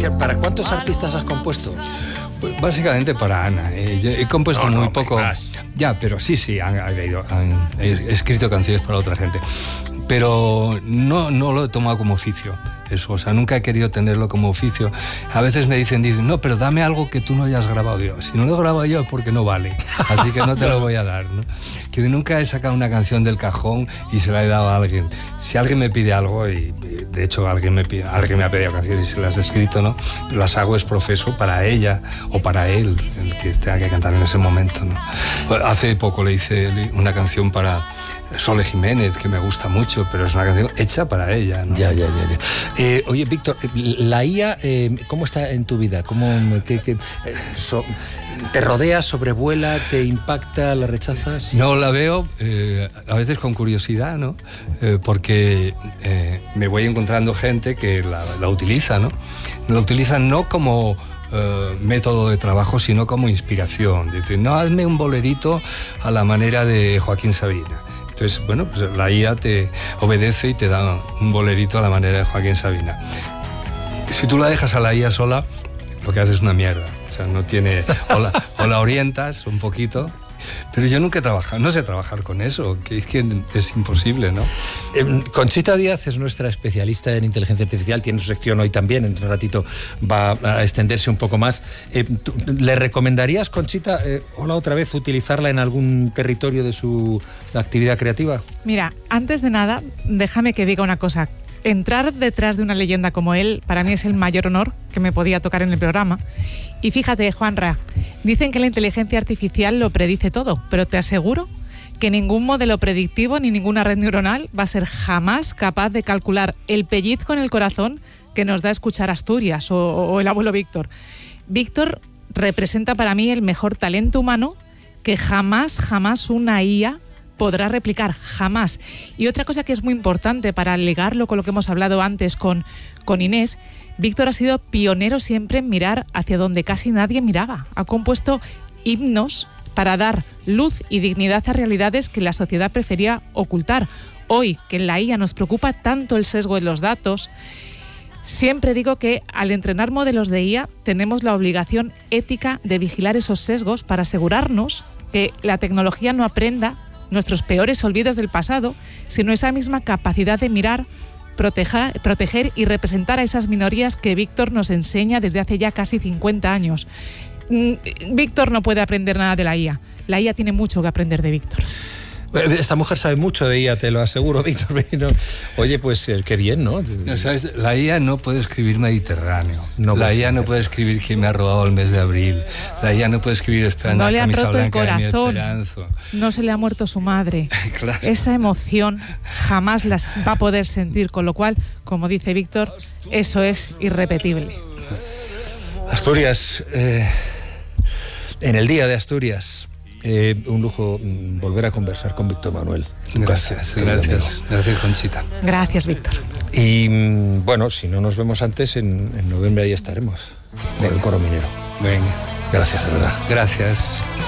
¿Para cuántos artistas has compuesto? Pues básicamente para Ana. He compuesto muy poco. Más. Ya, pero sí, he escrito canciones para otra gente. Pero no lo he tomado como oficio. Eso, o sea, nunca he querido tenerlo como oficio. A veces me dicen, no, pero dame algo que tú no hayas grabado. Yo, si no lo he grabado yo es porque no vale, así que no te lo voy a dar, ¿no? Que nunca he sacado una canción del cajón y se la he dado a alguien. Si alguien me pide algo, y de hecho alguien me ha pedido canciones y se las he escrito, ¿no? Las hago es profeso para ella o para él, el que tenga que cantar en ese momento, ¿no? Hace poco le hice una canción para Sole Jiménez, que me gusta mucho, pero es una canción hecha para ella, ¿no? Ya. Oye, Víctor, la IA, ¿cómo está en tu vida? ¿Te rodea, sobrevuela, te impacta, la rechazas? No, la veo a veces con curiosidad, ¿no? Porque me voy encontrando gente que la utiliza, ¿no? La utilizan no como método de trabajo, sino como inspiración. Dicen, no, hazme un bolerito a la manera de Joaquín Sabina. Entonces, bueno, pues la IA te obedece y te da un bolerito a la manera de Joaquín Sabina. Si tú la dejas a la IA sola, lo que haces es una mierda. O sea, no tiene... O la orientas un poquito. Pero yo nunca he trabajado, no sé trabajar con eso, que es imposible, ¿no? Conchita Díaz es nuestra especialista en inteligencia artificial, tiene su sección hoy también, en un ratito va a extenderse un poco más. ¿Le recomendarías, Conchita, otra vez, utilizarla en algún territorio de su actividad creativa? Mira, antes de nada, déjame que diga una cosa. Entrar detrás de una leyenda como él, para mí es el mayor honor que me podía tocar en el programa. Y fíjate, Juanra, dicen que la inteligencia artificial lo predice todo, pero te aseguro que ningún modelo predictivo ni ninguna red neuronal va a ser jamás capaz de calcular el pellizco en el corazón que nos da escuchar Asturias o el abuelo Víctor. Víctor representa para mí el mejor talento humano que jamás una IA podrá replicar, jamás. Y otra cosa que es muy importante para ligarlo con lo que hemos hablado antes con Inés, Víctor ha sido pionero siempre en mirar hacia donde casi nadie miraba. Ha compuesto himnos para dar luz y dignidad a realidades que la sociedad prefería ocultar. Hoy, que en la IA nos preocupa tanto el sesgo de los datos, siempre digo que al entrenar modelos de IA tenemos la obligación ética de vigilar esos sesgos para asegurarnos que la tecnología no aprenda nuestros peores olvidos del pasado, sino esa misma capacidad de mirar, proteger y representar a esas minorías que Víctor nos enseña desde hace ya casi 50 años. Víctor no puede aprender nada de la IA. La IA tiene mucho que aprender de Víctor. Esta mujer sabe mucho de IA, te lo aseguro, Víctor. Oye, pues qué bien, ¿no? No, ¿sabes? La IA no puede escribir Mediterráneo. No, la IA no puede escribir quién me ha robado el mes de abril. La IA no puede escribir esperando no la camisa blanca de mi corazón. Esperanzo. No se le ha muerto su madre. Claro. Esa emoción jamás las va a poder sentir, con lo cual, como dice Víctor, eso es irrepetible. Asturias, en el Día de Asturias, un lujo volver a conversar con Víctor Manuel. Gracias, Conchita. Gracias, Víctor. Y bueno, si no nos vemos antes, en noviembre ahí estaremos, con el Coro Minero. Venga. Gracias, de verdad. Gracias.